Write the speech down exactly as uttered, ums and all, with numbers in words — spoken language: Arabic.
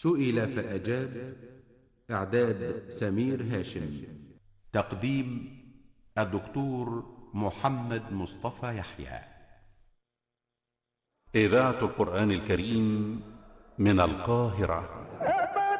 سئل فأجاب. إعداد سمير هاشم. تقديم الدكتور محمد مصطفى يحيى. إذاعة القرآن الكريم من القاهرة.